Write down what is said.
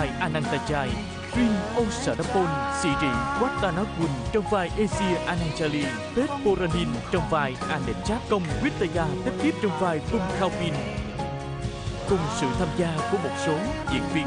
vai Anantachai, Rin Osadapon, Siri Watanagun trong vai Asia Ananjali, Pet Poranin trong vai Anechat, Công Wittaya Tepkip trong vai Pum Khaopin. Cùng sự tham gia của một số diễn viên